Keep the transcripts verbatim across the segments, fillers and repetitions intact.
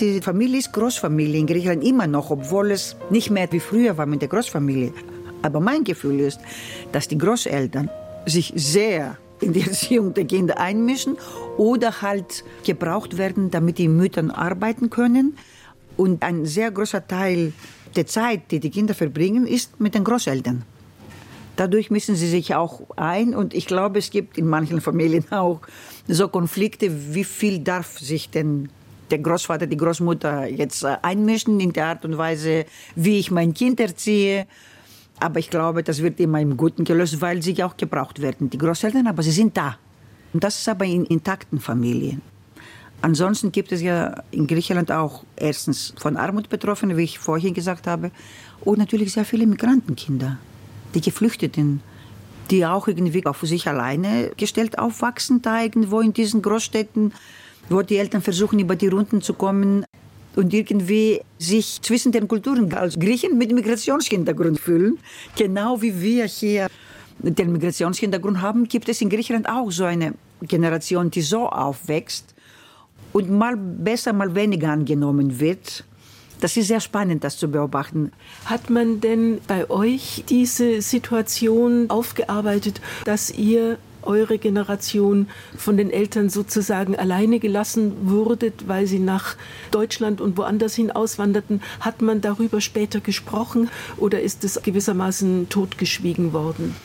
Die Familie ist Großfamilie in Griechenland immer noch, obwohl es nicht mehr wie früher war mit der Großfamilie. Aber mein Gefühl ist, dass die Großeltern sich sehr in die Erziehung der Kinder einmischen oder halt gebraucht werden, damit die Mütter arbeiten können. Und ein sehr großer Teil der Zeit, die die Kinder verbringen, ist mit den Großeltern. Dadurch mischen sie sich auch ein und ich glaube, es gibt in manchen Familien auch so Konflikte, wie viel darf sich denn der Großvater, die Großmutter jetzt einmischen in der Art und Weise, wie ich mein Kind erziehe. Aber ich glaube, das wird immer im Guten gelöst, weil sie auch gebraucht werden, die Großeltern, aber sie sind da. Und das ist aber in intakten Familien. Ansonsten gibt es ja in Griechenland auch erstens von Armut Betroffene, wie ich vorhin gesagt habe, und natürlich sehr viele Migrantenkinder, die Geflüchteten, die auch irgendwie auf sich alleine gestellt aufwachsen, da irgendwo in diesen Großstädten, wo die Eltern versuchen, über die Runden zu kommen und irgendwie sich zwischen den Kulturen als Griechen mit Migrationshintergrund fühlen. Genau wie wir hier den Migrationshintergrund haben, gibt es in Griechenland auch so eine Generation, die so aufwächst und mal besser, mal weniger angenommen wird. Das ist sehr spannend, das zu beobachten. Hat man denn bei euch diese Situation aufgearbeitet, dass ihr, eure Generation, von den Eltern sozusagen alleine gelassen wurdet, weil sie nach Deutschland und woanders hin auswanderten? Hat man darüber später gesprochen oder ist es gewissermaßen totgeschwiegen worden?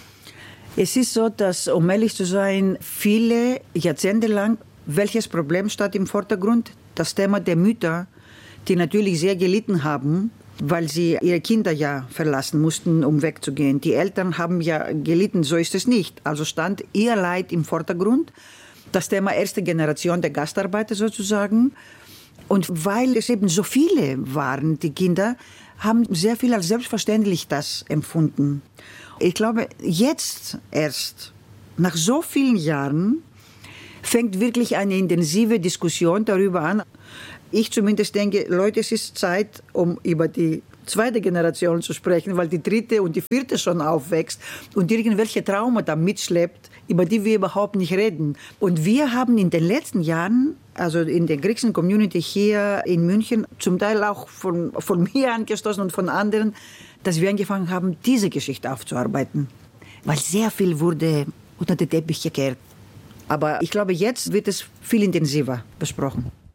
Es ist so, dass, um ehrlich zu sein, viele Jahrzehnte lang, welches Problem stand im Vordergrund? Das Thema der Mütter, die natürlich sehr gelitten haben, weil sie ihre Kinder ja verlassen mussten, um wegzugehen. Die Eltern haben ja gelitten, so ist es nicht. Also stand ihr Leid im Vordergrund, das Thema erste Generation der Gastarbeiter sozusagen. Und weil es eben so viele waren, die Kinder, haben sehr viele als selbstverständlich das empfunden. Ich glaube, jetzt erst, nach so vielen Jahren, fängt wirklich eine intensive Diskussion darüber an. Ich zumindest denke, Leute, es ist Zeit, um über die zweite Generation zu sprechen, weil die dritte und die vierte schon aufwächst und irgendwelche Traumata mitschleppt, über die wir überhaupt nicht reden. Und wir haben in den letzten Jahren, also in der griechischen Community hier in München, zum Teil auch von, von mir angestoßen und von anderen, dass wir angefangen haben, diese Geschichte aufzuarbeiten. Weil sehr viel wurde unter den Teppich gekehrt. Aber ich glaube, jetzt wird es viel intensiver besprochen.